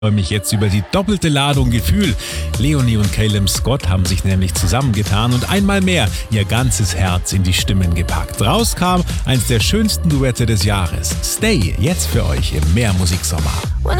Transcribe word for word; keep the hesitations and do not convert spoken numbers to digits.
freue mich jetzt über die doppelte Ladung Gefühl. Leonie und Caleb Scott haben sich nämlich zusammengetan und einmal mehr ihr ganzes Herz in die Stimmen gepackt. Rauskam eins der schönsten Duette des Jahres. Stay, jetzt für euch im Mehrmusiksommer.